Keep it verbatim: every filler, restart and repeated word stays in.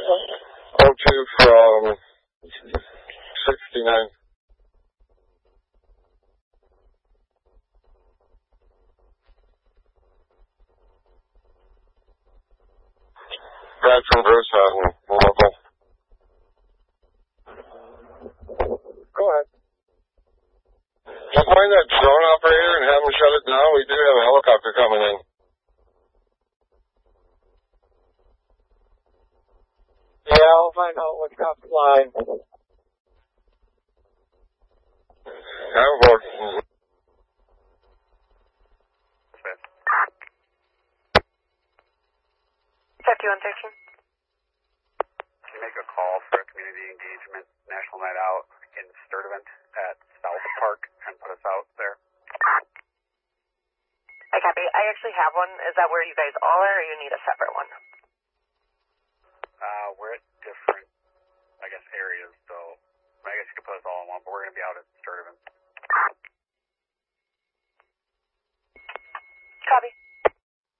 oh two from sixty-nine. Brad from Bruce Hutton, local. Go ahead. Just find that drone operator and have him shut it down. We do have a helicopter coming in. Yeah, I'll find out what's off the line. I'm working. fifty-one thirteen. Can you make a call for a community engagement national night out in Sturtevant at South Park and put us out there? I copy. I actually have one. Is that where you guys all are, or you need a separate one? Uh, we're at different, I guess, areas, so I guess you could put us all in one, but we're going to be out at Sturtevant.